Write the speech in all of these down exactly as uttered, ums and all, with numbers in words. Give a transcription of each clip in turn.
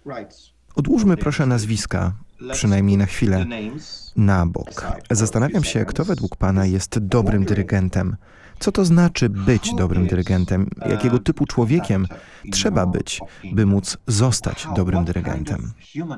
Odłóżmy proszę nazwiska, przynajmniej na chwilę, na bok. Zastanawiam się, kto według pana jest dobrym dyrygentem. Co to znaczy być dobrym dyrygentem? Jakiego typu człowiekiem trzeba być, by móc zostać dobrym dyrygentem?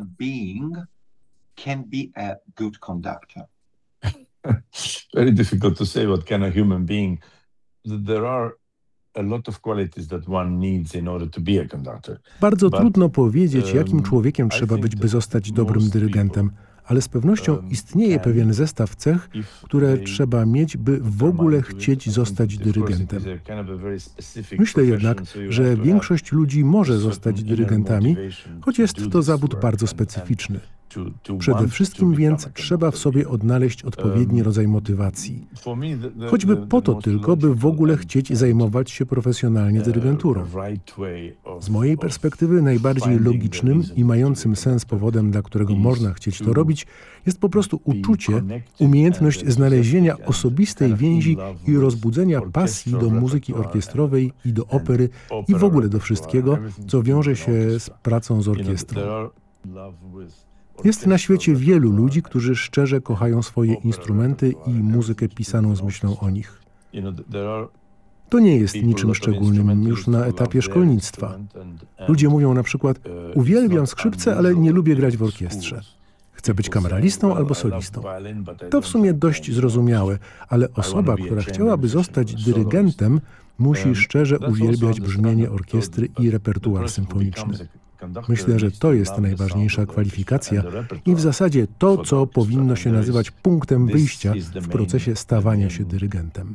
Very difficult to say what kind of human being. There are a lot of qualities that one needs in order to be a conductor. Bardzo trudno powiedzieć, jakim człowiekiem trzeba być, by zostać dobrym dyrygentem, ale z pewnością istnieje pewien zestaw cech, które trzeba mieć, by w ogóle chcieć zostać dyrygentem. Myślę jednak, że większość ludzi może zostać dyrygentami, choć jest to zawód bardzo specyficzny. Przede wszystkim więc trzeba w sobie odnaleźć odpowiedni rodzaj motywacji. Choćby po to tylko, by w ogóle chcieć zajmować się profesjonalnie dyrygenturą. Z mojej perspektywy najbardziej logicznym i mającym sens powodem, dla którego można chcieć to robić, jest po prostu uczucie, umiejętność znalezienia osobistej więzi i rozbudzenia pasji do muzyki orkiestrowej i do opery i w ogóle do wszystkiego, co wiąże się z pracą z orkiestrą. Jest na świecie wielu ludzi, którzy szczerze kochają swoje instrumenty i muzykę pisaną z myślą o nich. To nie jest niczym szczególnym już na etapie szkolnictwa. Ludzie mówią na przykład: uwielbiam skrzypce, ale nie lubię grać w orkiestrze. Chcę być kameralistą albo solistą. To w sumie dość zrozumiałe, ale osoba, która chciałaby zostać dyrygentem, musi szczerze uwielbiać brzmienie orkiestry i repertuar symfoniczny. Myślę, że to jest najważniejsza kwalifikacja i w zasadzie to, co powinno się nazywać punktem wyjścia w procesie stawania się dyrygentem.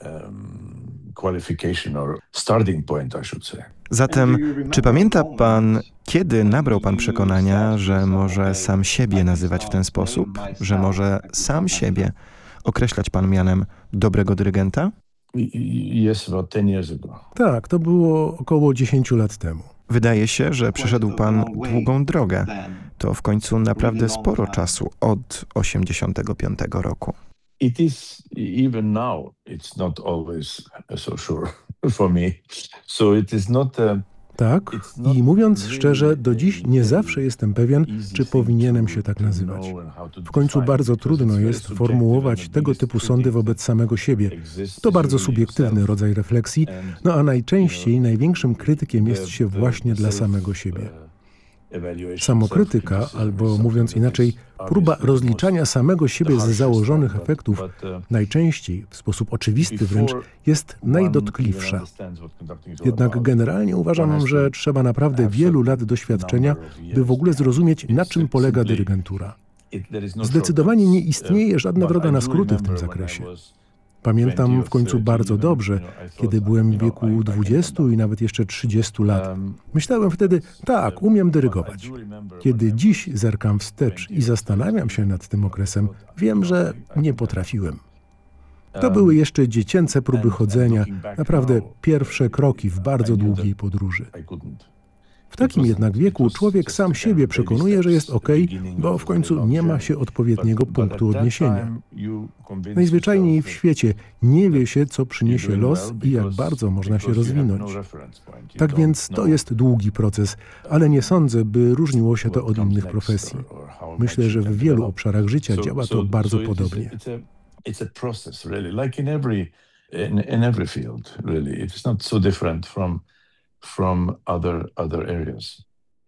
Zatem, czy pamięta pan, kiedy nabrał pan przekonania, że może sam siebie nazywać w ten sposób, że może sam siebie określać pan mianem dobrego dyrygenta? Tak, to było około dziesięciu lat temu. Wydaje się, że przeszedł pan długą drogę. To w końcu naprawdę sporo czasu od osiemdziesiątego piątego roku. It is even now. It's not always so sure for me. So it is not a... Tak, i mówiąc szczerze, do dziś nie zawsze jestem pewien, czy powinienem się tak nazywać. W końcu bardzo trudno jest formułować tego typu sądy wobec samego siebie. To bardzo subiektywny rodzaj refleksji, no a najczęściej największym krytykiem jest się właśnie dla samego siebie. Samokrytyka, albo mówiąc inaczej, próba rozliczania samego siebie z założonych efektów, najczęściej, w sposób oczywisty wręcz, jest najdotkliwsza. Jednak generalnie uważam, że trzeba naprawdę wielu lat doświadczenia, by w ogóle zrozumieć, na czym polega dyrygentura. Zdecydowanie nie istnieje żadna droga na skróty w tym zakresie. Pamiętam w końcu bardzo dobrze, kiedy byłem w wieku dwudziestu i nawet jeszcze trzydziestu lat. Myślałem wtedy, tak, umiem dyrygować. Kiedy dziś zerkam wstecz i zastanawiam się nad tym okresem, wiem, że nie potrafiłem. To były jeszcze dziecięce próby chodzenia, naprawdę pierwsze kroki w bardzo długiej podróży. W takim jednak wieku człowiek sam siebie przekonuje, że jest okej, bo w końcu nie ma się odpowiedniego punktu odniesienia. Najzwyczajniej w świecie nie wie się, co przyniesie los i jak bardzo można się rozwinąć. Tak więc to jest długi proces, ale nie sądzę, by różniło się to od innych profesji. Myślę, że w wielu obszarach życia działa to bardzo podobnie. It's a process, really, like in every in, in every field, really. It's not so different from from other other areas.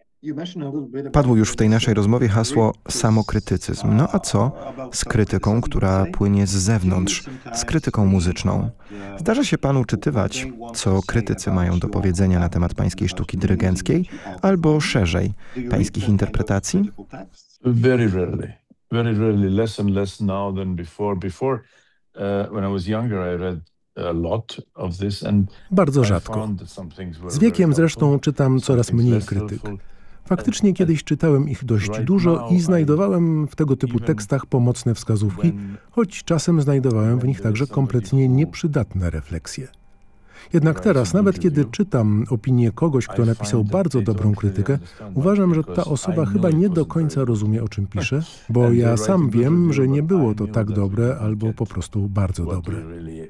Padło już w tej naszej rozmowie hasło samokrytycyzm. No a co z krytyką, która płynie z zewnątrz, z krytyką muzyczną? Zdarza się panu czytywać, co krytycy mają do powiedzenia na temat pańskiej sztuki dyrygenckiej, albo szerzej, pańskich interpretacji? Very rarely. Very rarely, less and less now than before. Before, uh, when I was younger, I read a lot of this and bardzo rzadko. Z wiekiem zresztą czytam coraz mniej krytyk. Faktycznie kiedyś czytałem ich dość dużo i znajdowałem w tego typu tekstach pomocne wskazówki, choć czasem znajdowałem w nich także kompletnie nieprzydatne refleksje. Jednak teraz, nawet kiedy czytam opinię kogoś, kto napisał bardzo dobrą krytykę, uważam, że ta osoba chyba nie do końca rozumie, o czym pisze, bo ja sam wiem, że nie było to tak dobre albo po prostu bardzo dobre.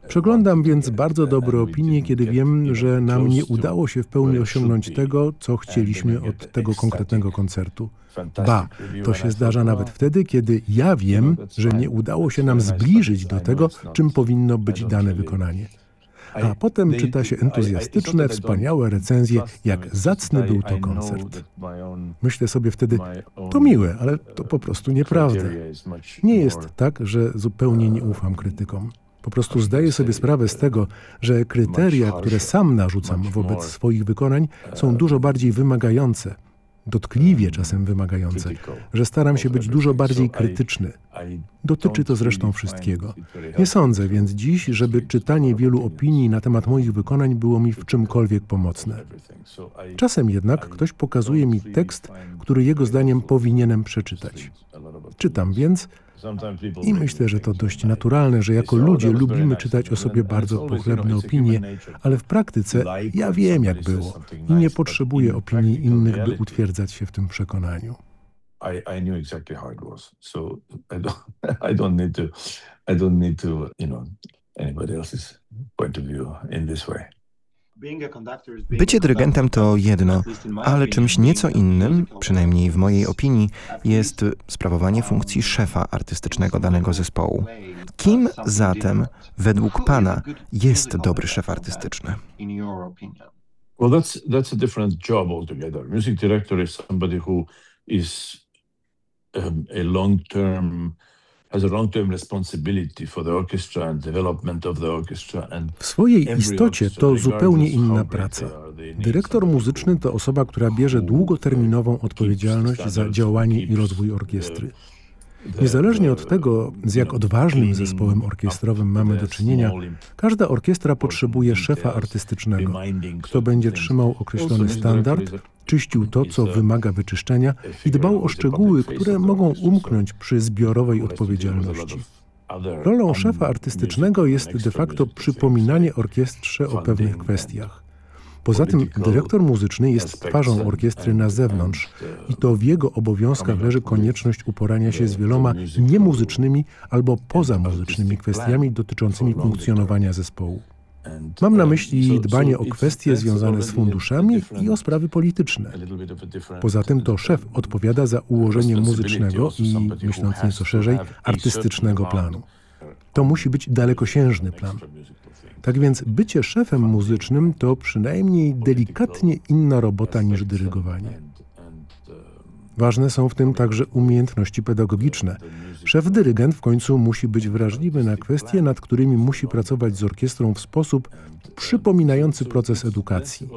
Przeglądam więc bardzo dobre opinie, kiedy wiem, że nam nie udało się w pełni osiągnąć tego, co chcieliśmy od tego konkretnego koncertu. Ba, to się zdarza nawet wtedy, kiedy ja wiem, że nie udało się nam zbliżyć do tego, czym powinno być dane wykonanie. A potem czyta się entuzjastyczne, wspaniałe recenzje, jak zacny był to koncert. Myślę sobie wtedy, to miłe, ale to po prostu nieprawda. Nie jest tak, że zupełnie nie ufam krytykom. Po prostu zdaję sobie sprawę z tego, że kryteria, które sam narzucam wobec swoich wykonań, są dużo bardziej wymagające, dotkliwie czasem wymagające, że staram się być dużo bardziej krytyczny. Dotyczy to zresztą wszystkiego. Nie sądzę więc dziś, żeby czytanie wielu opinii na temat moich wykonań było mi w czymkolwiek pomocne. Czasem jednak ktoś pokazuje mi tekst, który jego zdaniem powinienem przeczytać. Czytam więc i myślę, że to dość naturalne, że jako ludzie lubimy czytać o sobie bardzo pochlebne opinie, ale w praktyce ja wiem, jak było i nie potrzebuję opinii innych, by utwierdzać się w tym przekonaniu. I, I knew exactly how it was, so I don't, I don't need to, I don't need to, you know, anybody else's point of view in this way. Bycie dyrygentem to jedno, ale czymś nieco innym, przynajmniej w mojej opinii, jest sprawowanie funkcji szefa artystycznego danego zespołu. Kim zatem, według pana, jest dobry szef artystyczny? Well, that's that's a different job altogether. Music director is somebody who is um, a long-term has a long-term responsibility for the orchestra and development of the orchestra and w swojej istocie to zupełnie inna praca. Dyrektor muzyczny to osoba, która bierze długoterminową odpowiedzialność za działanie i rozwój orkiestry. Niezależnie od tego, z jak odważnym zespołem orkiestrowym mamy do czynienia, każda orkiestra potrzebuje szefa artystycznego, kto będzie trzymał określony standard, czyścił to, co wymaga wyczyszczenia i dbał o szczegóły, które mogą umknąć przy zbiorowej odpowiedzialności. Rolą szefa artystycznego jest de facto przypominanie orkiestrze o pewnych kwestiach. Poza tym dyrektor muzyczny jest twarzą orkiestry na zewnątrz i to w jego obowiązkach leży konieczność uporania się z wieloma niemuzycznymi albo pozamuzycznymi kwestiami dotyczącymi funkcjonowania zespołu. Mam na myśli dbanie o kwestie związane z funduszami i o sprawy polityczne. Poza tym to szef odpowiada za ułożenie muzycznego i, myśląc nieco szerzej, artystycznego planu. To musi być dalekosiężny plan. Tak więc bycie szefem muzycznym to przynajmniej delikatnie inna robota niż dyrygowanie. Ważne są w tym także umiejętności pedagogiczne. Szef-dyrygent w końcu musi być wrażliwy na kwestie, nad którymi musi pracować z orkiestrą w sposób przypominający proces edukacji.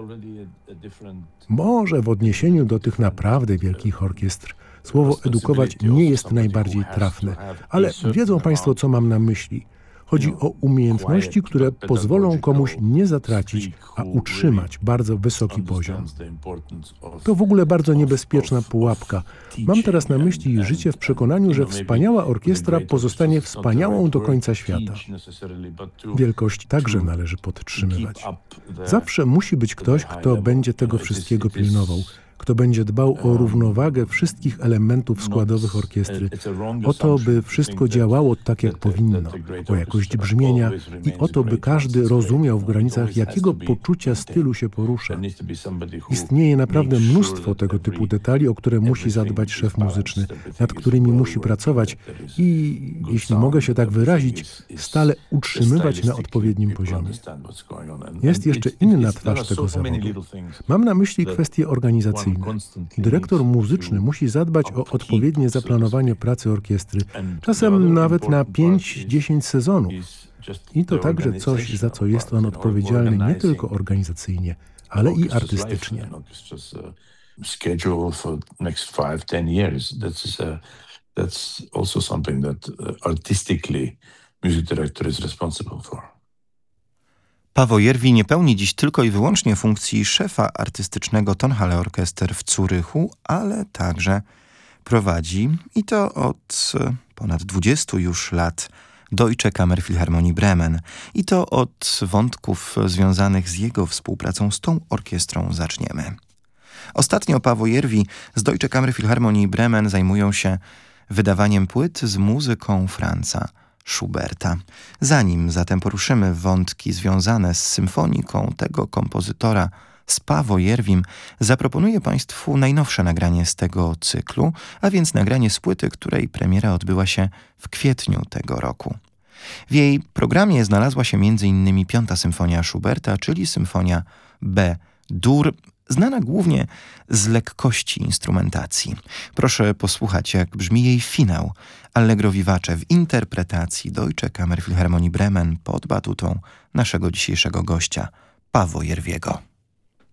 Może w odniesieniu do tych naprawdę wielkich orkiestr słowo edukować nie jest najbardziej trafne, ale wiedzą Państwo, co mam na myśli. Chodzi o umiejętności, które pozwolą komuś nie zatracić, a utrzymać bardzo wysoki poziom. To w ogóle bardzo niebezpieczna pułapka. Mam teraz na myśli życie w przekonaniu, że wspaniała orkiestra pozostanie wspaniałą do końca świata. Wielkość także należy podtrzymywać. Zawsze musi być ktoś, kto będzie tego wszystkiego pilnował, kto będzie dbał o równowagę wszystkich elementów składowych orkiestry, o to, by wszystko działało tak, jak powinno, o jakość brzmienia i o to, by każdy rozumiał w granicach, jakiego poczucia stylu się porusza. Istnieje naprawdę mnóstwo tego typu detali, o które musi zadbać szef muzyczny, nad którymi musi pracować i, jeśli mogę się tak wyrazić, stale utrzymywać na odpowiednim poziomie. Jest jeszcze inna twarz tego zawodu. Mam na myśli kwestie organizacyjne. Dyrektor muzyczny musi zadbać o odpowiednie zaplanowanie pracy orkiestry, czasem nawet na pięć dziesięć sezonów. I to także coś, za co jest on odpowiedzialny nie tylko organizacyjnie, ale i artystycznie. Schedule for next five, ten years. That's uh, that's also something that uh, artistically music director is responsible for. Paweł Järvi nie pełni dziś tylko i wyłącznie funkcji szefa artystycznego Tonhalle Orchester w Zurychu, ale także prowadzi, i to od ponad dwudziestu już lat, Deutsche Kammerphilharmonie Bremen. I to od wątków związanych z jego współpracą z tą orkiestrą zaczniemy. Ostatnio Paweł Järvi z Deutsche Kammerphilharmonie Bremen zajmują się wydawaniem płyt z muzyką Franza Schuberta. Zanim zatem poruszymy wątki związane z symfoniką tego kompozytora z Paavo Järvim, zaproponuję Państwu najnowsze nagranie z tego cyklu, a więc nagranie z płyty, której premiera odbyła się w kwietniu tego roku. W jej programie znalazła się między innymi piąta symfonia Schuberta, czyli symfonia B-dur, znana głównie z lekkości instrumentacji. Proszę posłuchać, jak brzmi jej finał, Allegro vivace w interpretacji Deutsche Kammerphilharmonie Bremen pod batutą naszego dzisiejszego gościa, Paavo Järviego.